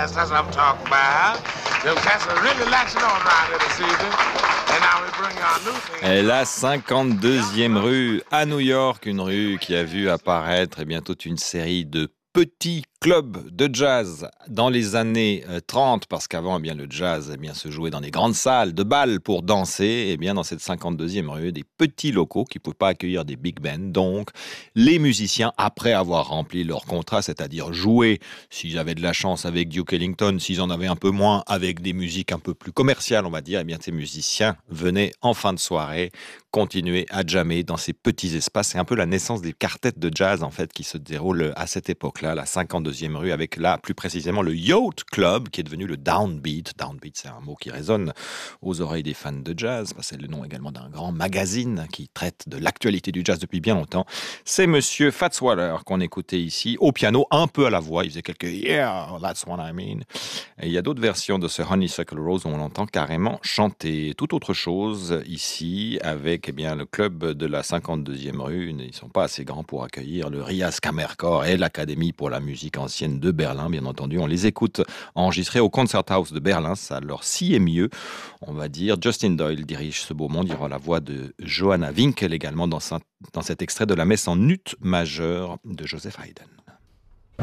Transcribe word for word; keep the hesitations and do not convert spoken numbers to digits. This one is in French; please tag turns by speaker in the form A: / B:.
A: jazz, that's what I'm talking about. Them cats are really latching on around here this evening. And now we bring our new thing.
B: Et la cinquante-deuxième rue à New York, une rue qui a vu apparaître eh bien, toute une série de petits clubs de jazz dans les années trente, parce qu'avant eh bien, le jazz eh bien, se jouait dans des grandes salles de bal pour danser. Et bien, dans cette cinquante-deuxième rue, des petits locaux qui ne pouvaient pas accueillir des big bands. Donc, les musiciens, après avoir rempli leur contrat, c'est-à-dire jouer, s'ils avaient de la chance avec Duke Ellington, s'ils en avaient un peu moins avec des musiques un peu plus commerciales, on va dire, eh bien, ces musiciens venaient en fin de soirée continuer à jammer dans ces petits espaces. C'est un peu la naissance des quartettes de jazz, en fait, qui se déroulent à cette époque-là, la cinquante-deuxième rue, avec là, plus précisément, le Yacht Club, qui est devenu le Downbeat. Downbeat, c'est un mot qui résonne aux oreilles des fans de jazz. C'est le nom également d'un grand magazine qui traite de l'actualité du jazz depuis bien longtemps. C'est Monsieur Fats Waller qu'on écoutait ici, au piano, un peu à la voix. Il faisait quelques « Yeah, that's what I mean ». Et il y a d'autres versions de ce Honeysuckle Rose où on l'entend carrément chanter. Tout autre chose ici, avec eh bien, le club de la cinquante-deuxième rue. Ils ne sont pas assez grands pour accueillir le Rias Kammerchor et l'Académie pour la musique ancienne de Berlin, bien entendu. On les écoute enregistrés au Concerthaus de Berlin. Ça leur s'y est mieux, on va dire. Justin Doyle dirige ce beau monde. Il y aura la voix de Johanna Winkel également dans, dans cet extrait de la messe en ut majeur de Joseph Haydn.